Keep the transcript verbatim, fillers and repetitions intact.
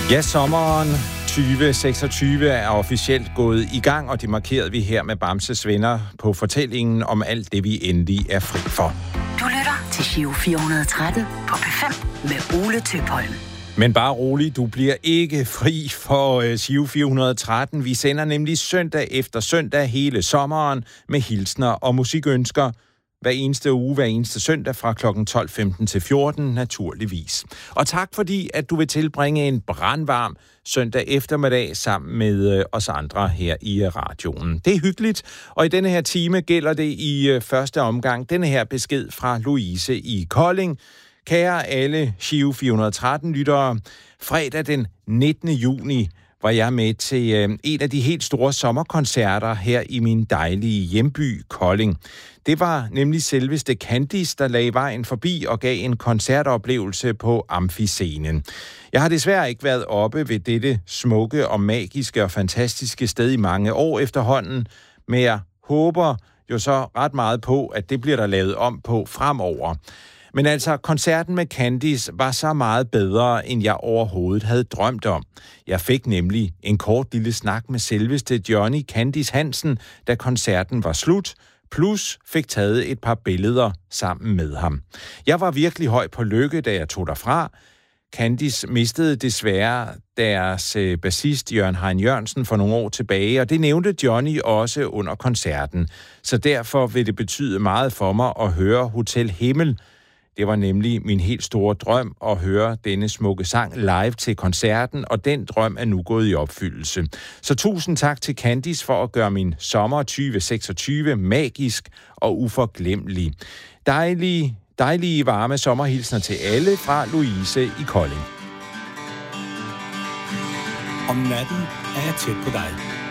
Ja, sommeren tyve seksogtyve er officielt gået i gang, og det markerede vi her med Bamses Venner på fortællingen om alt det, vi endelig er fri for. Du lytter til Giro fire hundrede og tretten på P fem med Ole Tøpholm. Men bare rolig, du bliver ikke fri for uh, Giro fire hundrede og tretten. Vi sender nemlig søndag efter søndag hele sommeren med hilsner og musikønsker. Hver eneste uge, hver eneste søndag fra klokken tolv femten til fjorten, naturligvis. Og tak fordi, at du vil tilbringe en brandvarm søndag eftermiddag sammen med øh, os andre her i øh, radioen. Det er hyggeligt, og i denne her time gælder det i øh, første omgang denne her besked fra Louise i Kolding. Kære alle Giro fire hundrede og tretten-lyttere, fredag den nittende juni var jeg med til øh, en af de helt store sommerkoncerter her i min dejlige hjemby, Kolding. Det var nemlig selveste Candice, der lagde vejen forbi og gav en koncertoplevelse på Amfiscenen. Jeg har desværre ikke været oppe ved dette smukke og magiske og fantastiske sted i mange år efterhånden, men jeg håber jo så ret meget på, at det bliver der lavet om på fremover. Men altså, koncerten med Candice var så meget bedre, end jeg overhovedet havde drømt om. Jeg fik nemlig en kort lille snak med selveste Johnny Candice Hansen, da koncerten var slut, plus fik taget et par billeder sammen med ham. Jeg var virkelig høj på lykke, da jeg tog derfra. Candice mistede desværre deres bassist Jørgen Hein Jørgensen for nogle år tilbage, og det nævnte Johnny også under koncerten. Så derfor vil det betyde meget for mig at høre Hotel Himmel. Det var nemlig min helt store drøm at høre denne smukke sang live til koncerten, og den drøm er nu gået i opfyldelse. Så tusind tak til Candice for at gøre min sommer tyve seksogtyve magisk og uforglemmelig. Dejlige, dejlige varme sommerhilsner til alle fra Louise i Kolding. Om natten er jeg tæt på dig.